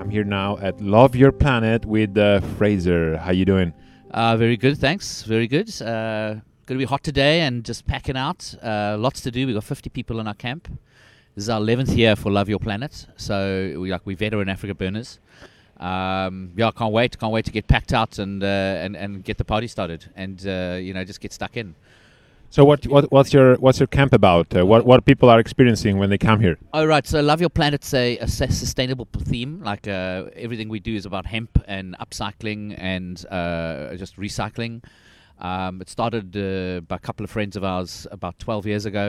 I'm here now at Love Your Planet with Fraser. How you doing? Very good, thanks. Very good. Going to be hot today and just packing out. Lots to do. We've got 50 people in our camp. This is our 11th year for Love Your Planet. So we're veteran Africa burners. Can't wait to get packed out and get the party started and just get stuck in. So what's your camp about? What people are experiencing when they come here? Oh, right. So Love Your Planet's a sustainable theme. Like everything we do is about hemp and upcycling and just recycling. It started by a couple of friends of ours about 12 years ago.